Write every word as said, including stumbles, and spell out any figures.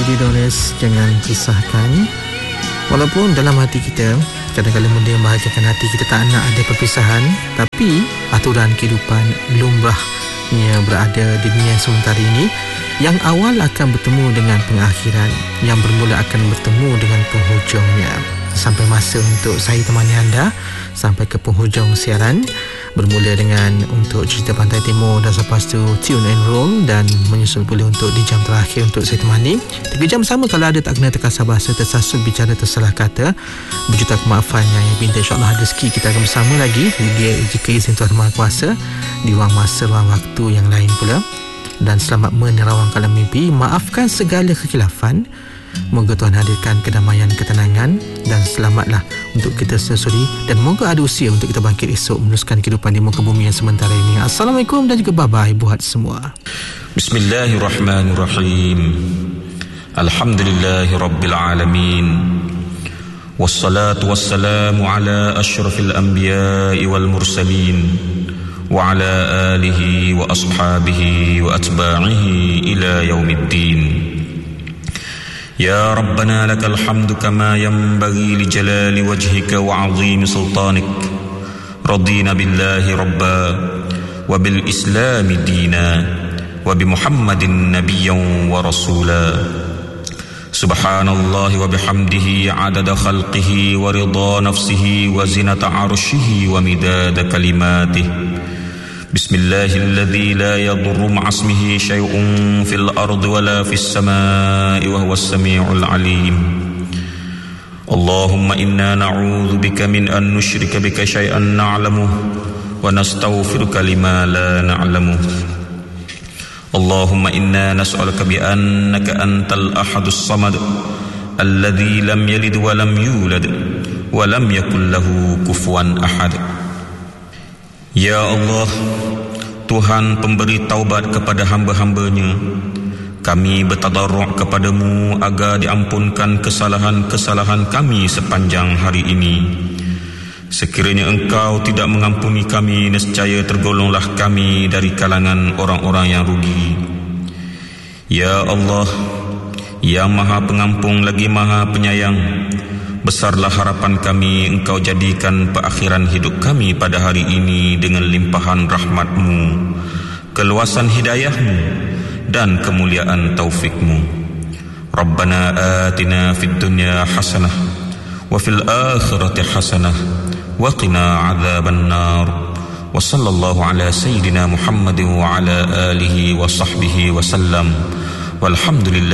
Baby Doris, jangan pisahkan. Walaupun dalam hati kita kadang-kadang benda yang bahagiakan hati kita tak nak ada perpisahan, tapi aturan kehidupan lumrahnya berada di dunia sementara ini. Yang awal akan bertemu dengan pengakhiran, yang bermula akan bertemu dengan penghujungnya. Sampai masa untuk saya temani anda sampai ke penghujung siaran, bermula dengan untuk cerita Pantai Timur dan selepas tu Tune and Roll, dan menyusul pula untuk di jam terakhir untuk saya temani tiga jam sama. Kalau ada tak kena terkasar bahasa, tersasul bicara, tersalah kata, berjuta kemaafan yang binta, insyaAllah rezeki kita akan bersama lagi dia jika izin Tuhan Maha Kuasa di ruang masa, ruang waktu yang lain pula. Dan selamat menerawang kalam mimpi, maafkan segala kekhilafan. Moga Tuhan hadirkan kedamaian, ketenangan, dan selamatlah untuk kita sesuri, dan moga ada usia untuk kita bangkit esok meneruskan kehidupan di muka bumi yang sementara ini. Assalamualaikum dan juga bye-bye buat semua. Bismillahirrahmanirrahim. Alhamdulillahi Rabbil Alamin. Wassalatu wassalamu ala ashrafil anbiya'i wal mursalin wa ala alihi wa ashabihi wa atba'ihi ila yaumiddin. Ya Rabbana lakal hamdu kama yanbaghi li jalali wajhika wa 'azimi sultanik. Radina billahi rabba wa bil islami dina wa bi Muhammadin nabiyyan wa rasula. Subhanallahi wa bihamdihi 'adada khalqihi wa ridha nafsihi wa zinata 'arshihi wa midada kalimatihi. Bismillahilladzi la yadurru ma'asmihi syai'un fil ardi wala fis samaa'i wa huwas samii'ul 'aliim. Allahumma inna na'udzu bika min an nusyrika bika syai'an na'lamuhu wa nastaghfiruka lima la na'lamuhu. Allahumma inna nas'aluka bi annaka antal ahadus samad alladzi lam yalid wa lam yulad wa lam yakul lahu kufuwan ahad. Ya Allah, Tuhan pemberi taubat kepada hamba-hambanya, kami bertadarruk kepadamu agar diampunkan kesalahan-kesalahan kami sepanjang hari ini. Sekiranya Engkau tidak mengampuni kami, nescaya tergolonglah kami dari kalangan orang-orang yang rugi. Ya Allah, yang Maha Pengampun lagi Maha Penyayang, besarlah harapan kami Engkau jadikan perakhiran hidup kami pada hari ini dengan limpahan rahmat-Mu, keluasan hidayah-Mu, dan kemuliaan taufik-Mu. Rabbana atina fid dunya hasanah wa fil akhirati hasanah wa qina adzaban nar. Wa sallallahu ala sayyidina Muhammadin wa ala alihi wa sahbihi wa sallam. Walhamdulillah.